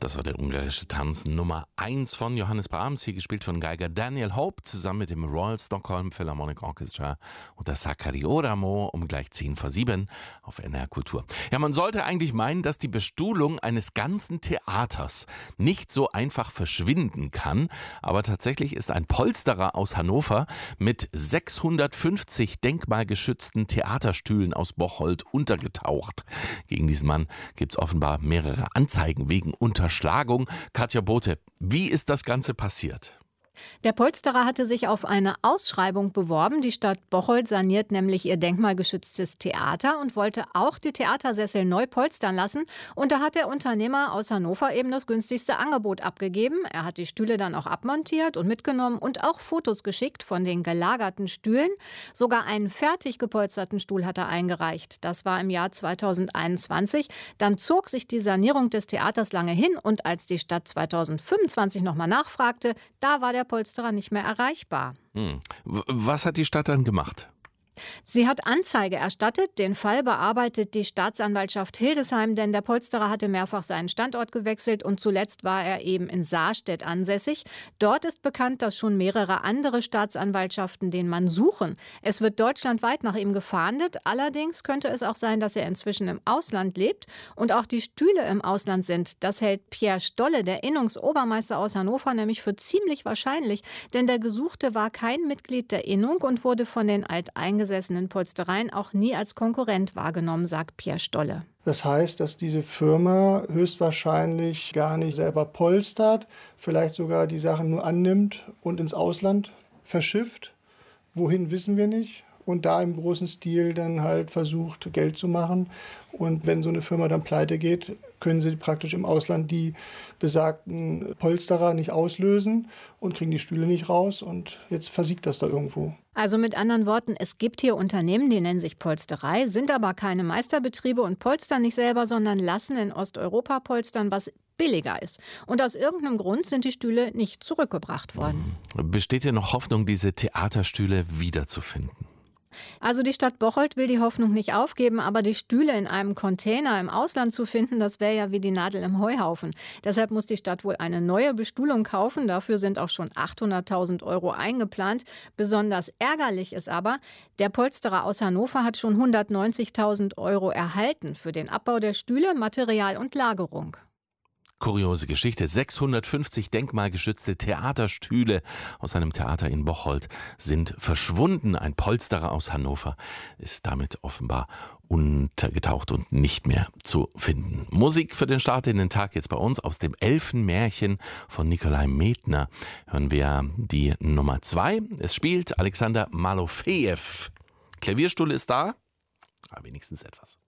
Das war der ungarische Tanz Nummer 1 von Johannes Brahms, hier gespielt von Geiger Daniel Hope, zusammen mit dem Royal Stockholm Philharmonic Orchestra und der Sakari Oramo um gleich 7:10 auf NR Kultur. Ja, man sollte eigentlich meinen, dass die Bestuhlung eines ganzen Theaters nicht so einfach verschwinden kann, aber tatsächlich ist ein Polsterer aus Hannover mit 650 denkmalgeschützten Theaterstühlen aus Bocholt untergetaucht. Gegen diesen Mann gibt es offenbar mehrere Anzeigen wegen Unterschlagung. Katja Bote, wie ist das Ganze passiert? Der Polsterer hatte sich auf eine Ausschreibung beworben. Die Stadt Bocholt saniert nämlich ihr denkmalgeschütztes Theater und wollte auch die Theatersessel neu polstern lassen. Und da hat der Unternehmer aus Hannover eben das günstigste Angebot abgegeben. Er hat die Stühle dann auch abmontiert und mitgenommen und auch Fotos geschickt von den gelagerten Stühlen. Sogar einen fertig gepolsterten Stuhl hat er eingereicht. Das war im Jahr 2021. Dann zog sich die Sanierung des Theaters lange hin und als die Stadt 2025 nochmal nachfragte, da war der Polsterer nicht mehr erreichbar. Was hat die Stadt dann gemacht? Sie hat Anzeige erstattet. Den Fall bearbeitet die Staatsanwaltschaft Hildesheim, denn der Polsterer hatte mehrfach seinen Standort gewechselt und zuletzt war er eben in Saarstedt ansässig. Dort ist bekannt, dass schon mehrere andere Staatsanwaltschaften den Mann suchen. Es wird deutschlandweit nach ihm gefahndet. Allerdings könnte es auch sein, dass er inzwischen im Ausland lebt und auch die Stühle im Ausland sind. Das hält Pierre Stolle, der Innungsobermeister aus Hannover, nämlich für ziemlich wahrscheinlich, denn der Gesuchte war kein Mitglied der Innung und wurde von den alteingesessenen Polstereien auch nie als Konkurrent wahrgenommen, sagt Pierre Stolle. Das heißt, dass diese Firma höchstwahrscheinlich gar nicht selber polstert, vielleicht sogar die Sachen nur annimmt und ins Ausland verschifft. Wohin, wissen wir nicht. Und da im großen Stil dann halt versucht, Geld zu machen. Und wenn so eine Firma dann pleite geht, können sie praktisch im Ausland die besagten Polsterer nicht auslösen und kriegen die Stühle nicht raus. Und jetzt versiegt das da irgendwo. Also mit anderen Worten, es gibt hier Unternehmen, die nennen sich Polsterei, sind aber keine Meisterbetriebe und polstern nicht selber, sondern lassen in Osteuropa polstern, was billiger ist. Und aus irgendeinem Grund sind die Stühle nicht zurückgebracht worden. Besteht hier noch Hoffnung, diese Theaterstühle wiederzufinden? Also die Stadt Bocholt will die Hoffnung nicht aufgeben, aber die Stühle in einem Container im Ausland zu finden, das wäre ja wie die Nadel im Heuhaufen. Deshalb muss die Stadt wohl eine neue Bestuhlung kaufen. Dafür sind auch schon 800.000 € eingeplant. Besonders ärgerlich ist aber, der Polsterer aus Hannover hat schon 190.000 € erhalten für den Abbau der Stühle, Material und Lagerung. Kuriose Geschichte. 650 denkmalgeschützte Theaterstühle aus einem Theater in Bocholt sind verschwunden. Ein Polsterer aus Hannover ist damit offenbar untergetaucht und nicht mehr zu finden. Musik für den Start in den Tag jetzt bei uns aus dem Elfenmärchen von Nikolai Medtner. Hören wir die Nummer 2. Es spielt Alexander Malofejew. Klavierstuhl ist da, aber wenigstens etwas.